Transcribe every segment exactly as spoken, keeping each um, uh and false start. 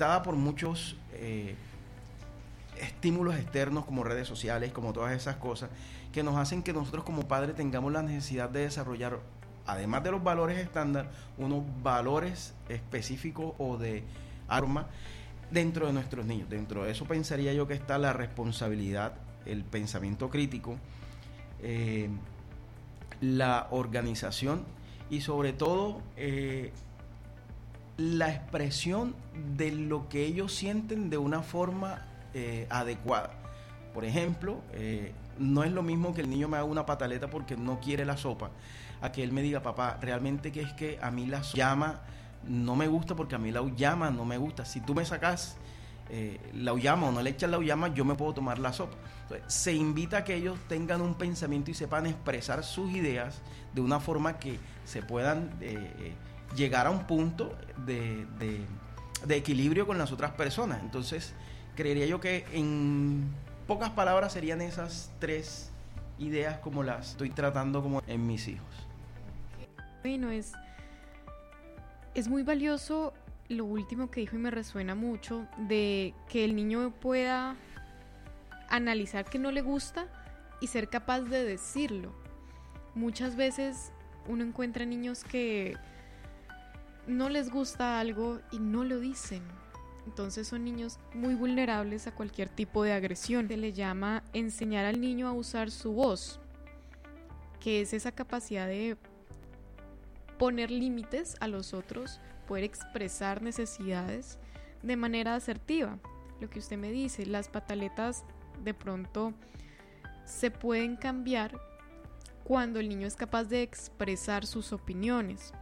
dictada por muchos eh, estímulos externos como redes sociales, como todas esas cosas, que nos hacen que nosotros como padres tengamos la necesidad de desarrollar, además de los valores estándar, unos valores específicos o de arma dentro de nuestros niños. Dentro de eso pensaría yo que está la responsabilidad, el pensamiento crítico, eh, la organización y sobre todo eh, la expresión de lo que ellos sienten de una forma eh, adecuada. Por ejemplo, eh, no es lo mismo que el niño me haga una pataleta porque no quiere la sopa, a que él me diga, papá, realmente que es que a mí la llama no me gusta porque a mí la llama no me gusta. Si tú me sacas eh, la uyama o no le echas la uyama, yo me puedo tomar la sopa. Entonces, se invita a que ellos tengan un pensamiento y sepan expresar sus ideas de una forma que se puedan eh, llegar a un punto de, de, de equilibrio con las otras personas. Entonces, creería yo que en pocas palabras serían esas tres ideas como las estoy tratando como en mis hijos. Bueno, es, es muy valioso lo último que dijo y me resuena mucho, de que el niño pueda analizar que no le gusta y ser capaz de decirlo. Muchas veces uno encuentra niños que no les gusta algo y no lo dicen. Entonces son niños muy vulnerables a cualquier tipo de agresión. Se le llama enseñar al niño a usar su voz, que es esa capacidad de poner límites a los otros, poder expresar necesidades de manera asertiva. Lo que usted me dice, las pataletas de pronto se pueden cambiar cuando el niño es capaz de expresar sus opiniones.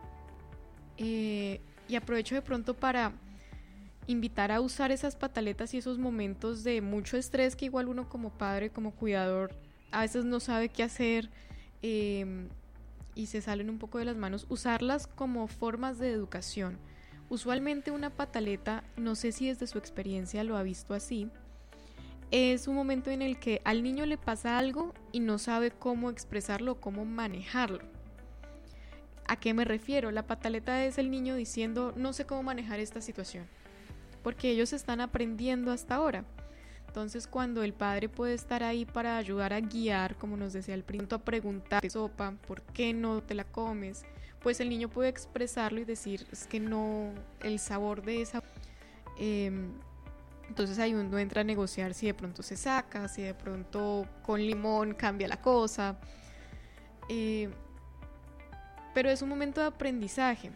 Eh, y aprovecho de pronto para invitar a usar esas pataletas y esos momentos de mucho estrés que igual uno como padre, como cuidador, a veces no sabe qué hacer eh, y se salen un poco de las manos, usarlas como formas de educación. Usualmente una pataleta, no sé si desde su experiencia lo ha visto así, es un momento en el que al niño le pasa algo y no sabe cómo expresarlo, cómo manejarlo. ¿A qué me refiero? La pataleta es el niño diciendo, no sé cómo manejar esta situación, porque ellos están aprendiendo hasta ahora. Entonces, cuando el padre puede estar ahí para ayudar a guiar, como nos decía al principio, a preguntar, sopa, ¿por qué no te la comes? Pues el niño puede expresarlo y decir, es que no, el sabor de esa... Eh, entonces ahí uno entra a negociar si de pronto se saca, si de pronto con limón cambia la cosa. Eh, pero es un momento de aprendizaje.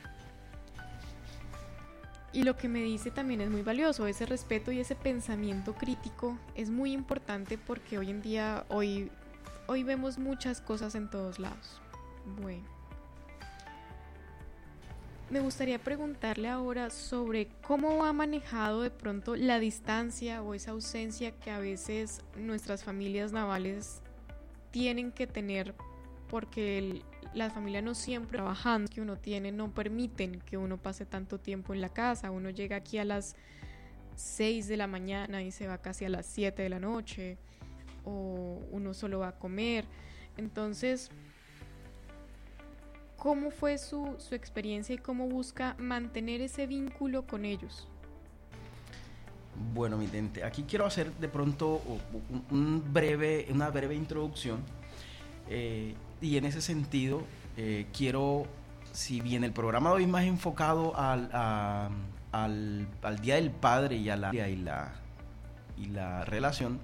Y lo que me dice también es muy valioso, ese respeto y ese pensamiento crítico es muy importante porque hoy en día, hoy, hoy vemos muchas cosas en todos lados. Bueno, me gustaría preguntarle ahora sobre cómo ha manejado de pronto la distancia o esa ausencia que a veces nuestras familias navales tienen que tener porque el, la familia no siempre trabajando que uno tiene no permiten que uno pase tanto tiempo en la casa. Uno llega aquí a las seis de la mañana y se va casi a las siete de la noche, o uno solo va a comer. Entonces, ¿cómo fue su, su experiencia y cómo busca mantener ese vínculo con ellos? Bueno, mi gente, aquí quiero hacer de pronto un, un breve, una breve introducción. Eh, y en ese sentido eh, quiero, si bien el programa de hoy es más enfocado al, a, al, al Día del Padre y a la, y la, y la relación,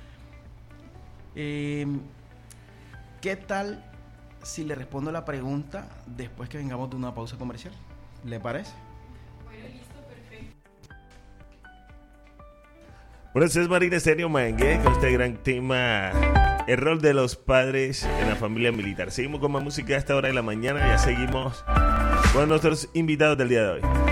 eh, ¿qué tal si le respondo la pregunta después que vengamos de una pausa comercial? ¿Le parece? Bueno, listo, perfecto. Bueno, este es Marina Estéreo Mangue con este gran tema, el rol de los padres en la familia militar. Seguimos con más música a esta hora de la mañana y ya seguimos con nuestros invitados del día de hoy.